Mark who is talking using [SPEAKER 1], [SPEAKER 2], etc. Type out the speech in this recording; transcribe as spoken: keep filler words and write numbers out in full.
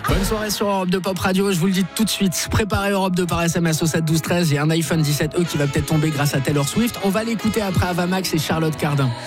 [SPEAKER 1] Bonne soirée sur Europe deux Pop Radio, je vous le dis tout de suite. Préparez Europe deux par S M S au sept douze treize. Il y a un iPhone dix-sept E qui va peut-être tomber grâce à Taylor Swift. On va l'écouter après Avamax et Charlotte Cardin.